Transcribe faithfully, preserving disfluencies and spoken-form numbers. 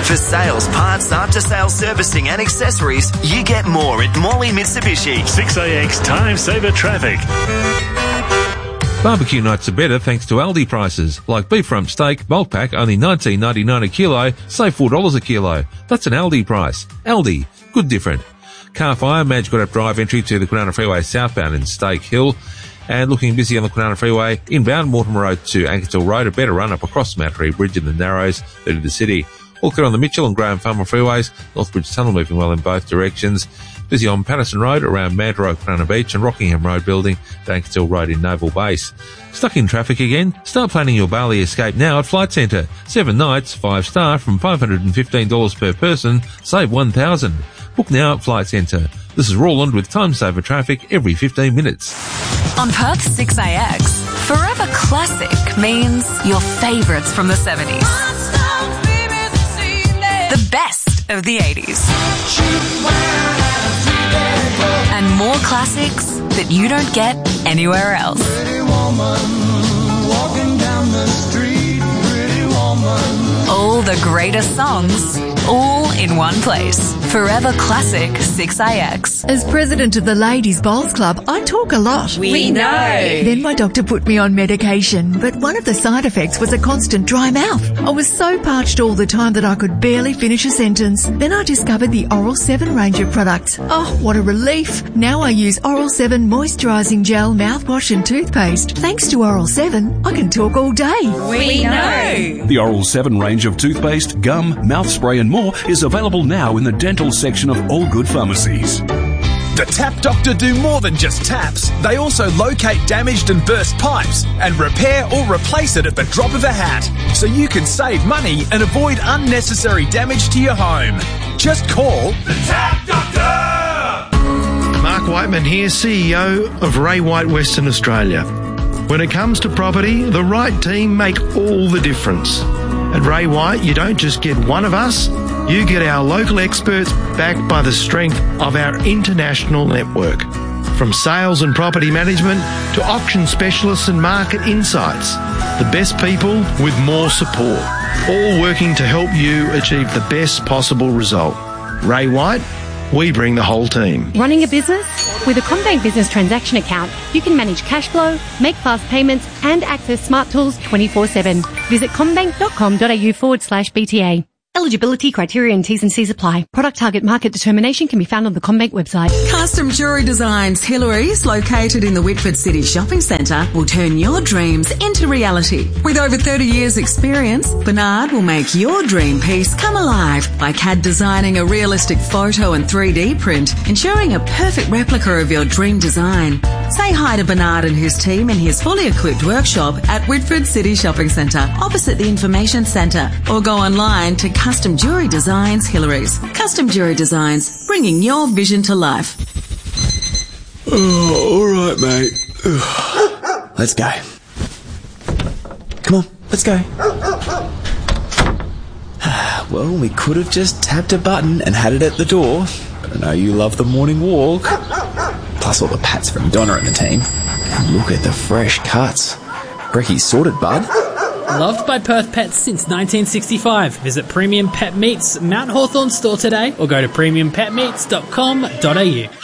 For sales, parts, after-sales servicing and accessories, you get more at Morley Mitsubishi. six A X Time Saver Traffic. Barbecue nights are better thanks to Aldi prices. Like beef rump steak, bulk pack, only nineteen ninety-nine a kilo, save four dollars a kilo. That's an Aldi price. Aldi. Good different. Car fire, Madge got up drive entry to the Kwinana Freeway southbound in Stake Hill. And looking busy on the Kwinana Freeway, inbound Mortimer Road to Ankersville Road, a better run up across Mount Tree Bridge in the Narrows through to the city. All clear on the Mitchell and Graham Farmer freeways, Northbridge Tunnel moving well in both directions. Busy on Patterson Road around Mandurah, Kwinana Beach and Rockingham Road building to Ankersville Road in Naval Base. Stuck in traffic again? Start planning your Bali escape now at Flight Centre. Seven nights, five star from five hundred fifteen dollars per person, save one thousand dollars. Book now at Flight Centre. This is Roland with Time Saver Traffic every fifteen minutes. On Perth's six A X, Forever Classic means your favourites from the seventies. The best of the eighties. And more classics that you don't get anywhere else. Pretty woman, walking down the street, pretty woman. All the greatest songs, all in one place. Forever Classic six A X. As president of the Ladies Bowls Club, I talk a lot. We know. Then my doctor put me on medication, but one of the side effects was a constant dry mouth. I was so parched all the time that I could barely finish a sentence. Then I discovered the Oral seven range of products. Oh, what a relief. Now I use Oral seven moisturising gel, mouthwash and toothpaste. Thanks to Oral seven, I can talk all day. We know. The Oral seven range of toothpaste, gum, mouth spray and more is available now in the dental section of all good pharmacies. The Tap Doctor do more than just taps. They also locate damaged and burst pipes and repair or replace it at the drop of a hat, so you can save money and avoid unnecessary damage to your home. Just call the Tap Doctor! Mark Whiteman here, C E O of Ray White Western Australia. When it comes to property, the right team make all the difference. At Ray White, you don't just get one of us, you get our local experts backed by the strength of our international network. From sales and property management to auction specialists and market insights, the best people with more support, all working to help you achieve the best possible result. Ray White, we bring the whole team. Running a business? With a CommBank Business Transaction Account, you can manage cash flow, make fast payments and access smart tools twenty-four seven. Visit commbank.com.au forward slash BTA. Eligibility criteria and T's and C's apply. Product target market determination can be found on the CommBank website. Custom Jewellery Designs Hillary's, located in the Whitford City Shopping Centre, will turn your dreams into reality. With over thirty years experience, Bernard will make your dream piece come alive by C A D designing a realistic photo and three D print, ensuring a perfect replica of your dream design. Say hi to Bernard and his team in his fully equipped workshop at Whitford City Shopping Centre, opposite the Information Centre, or go online to Custom Jewellery Designs Hillary's. Custom Jewellery Designs, bringing your vision to life. Oh, all right, mate. Let's go. Come on, let's go. Well, we could have just tapped a button and had it at the door, but I know you love the morning walk. Plus all the pats from Donna and the team. And look at the fresh cuts. Brecky's sorted, bud. Loved by Perth Pets since nineteen sixty-five. Visit Premium Pet Meats Mount Hawthorn store today or go to premium pet meats dot com dot a u.